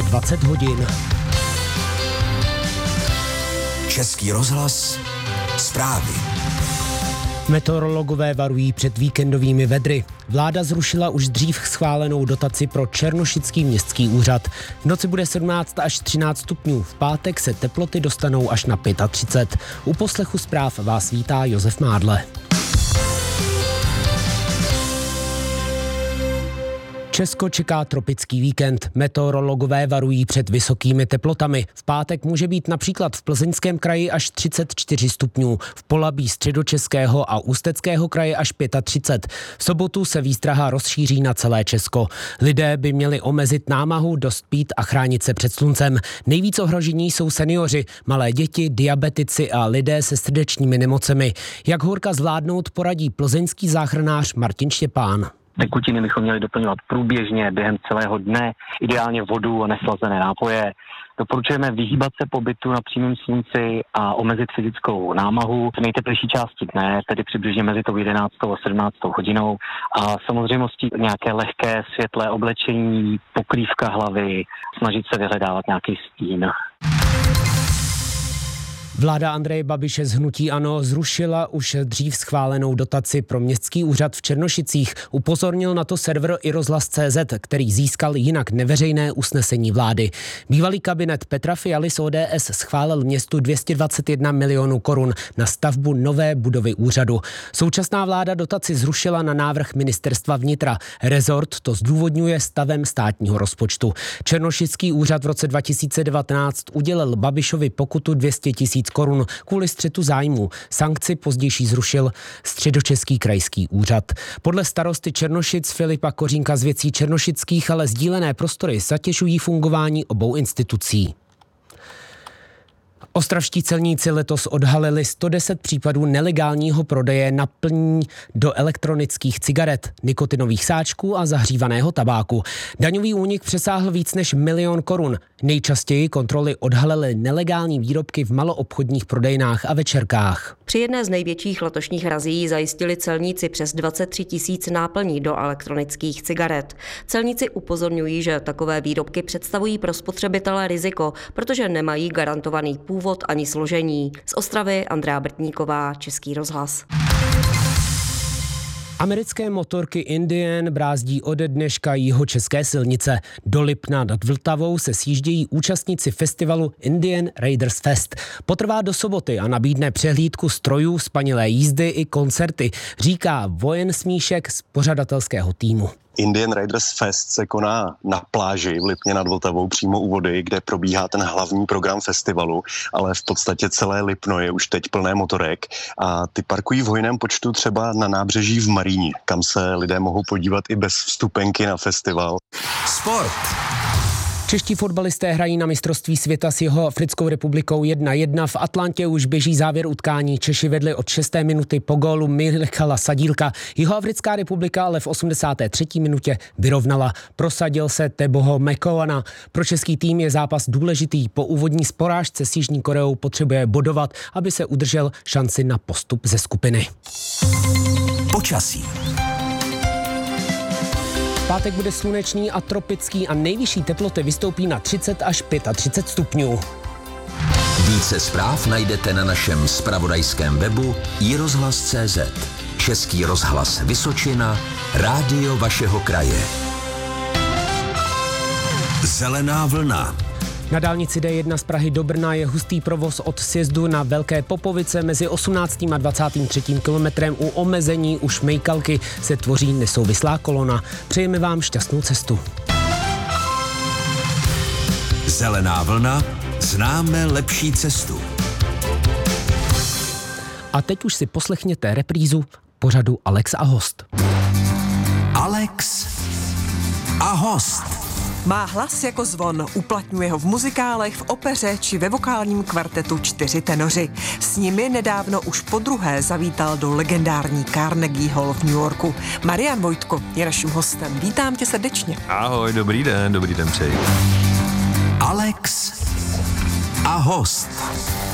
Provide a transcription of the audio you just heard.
20 hodin. Český rozhlas, zprávy. Meteorologové varují před víkendovými vedry. Vláda zrušila už dřív schválenou dotaci pro Černošický městský úřad. V noci bude 17 až 13 stupňů, v pátek se teploty dostanou až na 35. U poslechu zpráv vás vítá Josef Mádle. Česko čeká tropický víkend. Meteorologové varují před vysokými teplotami. V pátek může být například v Plzeňském kraji až 34 stupňů, v Polabí Středočeského a Ústeckého kraje až 35. V sobotu se výstraha rozšíří na celé Česko. Lidé by měli omezit námahu, dost pít a chránit se před sluncem. Nejvíc ohrožení jsou seniori, malé děti, diabetici a lidé se srdečními nemocemi. Jak horka zvládnout, poradí plzeňský záchranář Martin Štěpán. Tekutiny bychom měli doplňovat průběžně během celého dne, ideálně vodu a neslazené nápoje. Doporučujeme vyhýbat se pobytu na přímém slunci a omezit fyzickou námahu v nejteplejší části dne, tedy přibližně mezi tou 11. a 17. hodinou. A samozřejmostí nějaké lehké světlé oblečení, pokrývka hlavy, snažit se vyhledávat nějaký stín. Vláda Andreje Babiše z hnutí ANO zrušila už dřív schválenou dotaci pro městský úřad v Černošicích. Upozornil na to server iRozhlas.cz, který získal jinak neveřejné usnesení vlády. Bývalý kabinet Petra Fialy z ODS schválil městu 221 milionů korun na stavbu nové budovy úřadu. Současná vláda dotaci zrušila na návrh ministerstva vnitra. Rezort to zdůvodňuje stavem státního rozpočtu. Černošický úřad v roce 2019 udělil Babišovi pokutu 200 000 korun kvůli střetu zájmů. Sankci pozdější zrušil Středočeský krajský úřad. Podle starosty Černošic Filipa Kořínka z Věcí černošických ale sdílené prostory zatěžují fungování obou institucí. Ostravští celníci letos odhalili 110 případů nelegálního prodeje naplní do elektronických cigaret, nikotinových sáčků a zahřívaného tabáku. Daňový únik přesáhl víc než 1 milion korun. Nejčastěji kontroly odhalily nelegální výrobky v maloobchodních prodejnách a večerkách. Při jedné z největších letošních razí zajistili celníci přes 23 000 náplní do elektronických cigaret. Celníci upozorňují, že takové výrobky představují pro spotřebitele riziko, protože nemají garantovaný původ ani složení. Z Ostravy Andrea Brtníková, Český rozhlas. Americké motorky Indian brázdí ode dneška jihočeské silnice. Do Lipna nad Vltavou se sjíždějí účastníci festivalu Indian Raiders Fest. Potrvá do soboty a nabídne přehlídku strojů, spanilé jízdy i koncerty, říká Vojen Smíšek z pořadatelského týmu. Indian Raiders Fest se koná na pláži v Lipně nad Vltavou přímo u vody, kde probíhá ten hlavní program festivalu, ale v podstatě celé Lipno je už teď plné motorek a ty parkují v hojném počtu třeba na nábřeží v Maríni, kam se lidé mohou podívat i bez vstupenky na festival. Sport. Čeští fotbalisté hrají na mistrovství světa s Jihoafrickou republikou 1-1. V Atlantě už běží závěr utkání. Češi vedli od 6. minuty po gólu Michala Sadílka. Jihoafrická republika ale v 83. minutě vyrovnala. Prosadil se Teboho Mekoana. Pro český tým je zápas důležitý. Po úvodní porážce s Jižní Koreou potřebuje bodovat, aby se udržel šanci na postup ze skupiny. Počasí. Pátek bude slunečný a tropický a nejvyšší teploty vystoupí na 30 až 35 stupňů. Více zpráv najdete na našem zpravodajském webu iRozhlas.cz. Český rozhlas Vysočina, rádio vašeho kraje. Zelená vlna. Na dálnici D1 z Prahy do Brna je hustý provoz od sjezdu na Velké Popovice mezi 18. a 23. kilometrem. U omezení u Šmejkalky se tvoří nesouvislá kolona. Přejeme vám šťastnou cestu. Zelená vlna, známe lepší cestu. A teď už si poslechněte reprízu pořadu Alex a host. Alex a host. Má hlas jako zvon, uplatňuje ho v muzikálech, v opeře či ve vokálním kvartetu 4 tenoři. S nimi nedávno už podruhé zavítal do legendární Carnegie Hall v New Yorku. Marian Vojtko je naším hostem. Vítám tě srdečně. Ahoj, dobrý den přeji. Alex a host.